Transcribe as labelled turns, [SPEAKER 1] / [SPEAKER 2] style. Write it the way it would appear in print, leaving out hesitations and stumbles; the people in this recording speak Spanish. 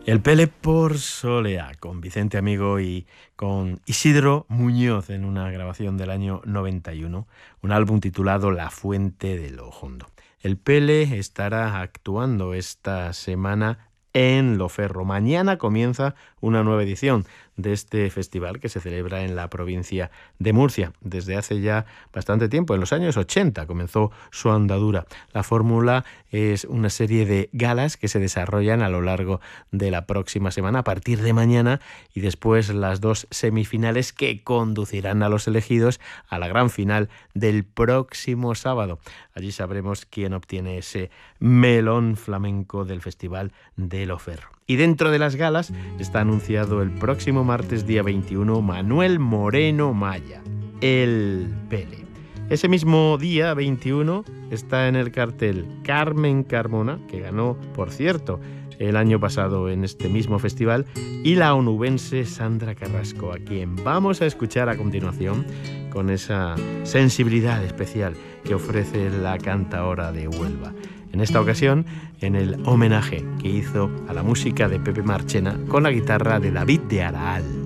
[SPEAKER 1] El Pele por Soleá, con Vicente Amigo y con Isidro Muñoz en una grabación del año 91, un álbum titulado La Fuente de lo Hondo. El Pele estará actuando esta semana en Loferro. Mañana comienza una nueva edición de este festival que se celebra en la provincia de Murcia. Desde hace ya bastante tiempo, en los años 80, comenzó su andadura. La fórmula es una serie de galas que se desarrollan a lo largo de la próxima semana, a partir de mañana, y después las dos semifinales que conducirán a los elegidos a la gran final del próximo sábado. Allí sabremos quién obtiene ese melón flamenco del Festival de Loferro. Y dentro de las galas está anunciado el próximo martes, día 21, Manuel Moreno Maya, el Pele. Ese mismo día 21 está en el cartel Carmen Carmona, que ganó, por cierto, el año pasado en este mismo festival, y la onubense Sandra Carrasco, a quien vamos a escuchar a continuación con esa sensibilidad especial que ofrece la cantaora de Huelva. En esta ocasión, en el homenaje que hizo a la música de Pepe Marchena con la guitarra de David de Araal.